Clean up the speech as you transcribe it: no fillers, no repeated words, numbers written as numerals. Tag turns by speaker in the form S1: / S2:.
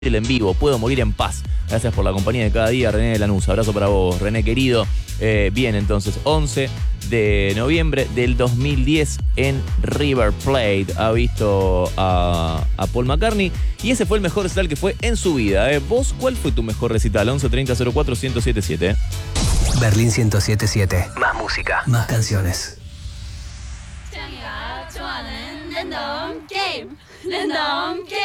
S1: el en vivo, Puedo morir en paz. Gracias por la compañía de cada día, René de Lanús. Abrazo para vos, René querido. Bien, entonces, 11 de noviembre del 2010 en River Plate. Ha visto a Paul McCartney y ese fue el mejor recital que fue en su vida. ¿Vos cuál fue tu mejor recital? 11 30 04 1077.
S2: Berlín 1077. Más música, más canciones.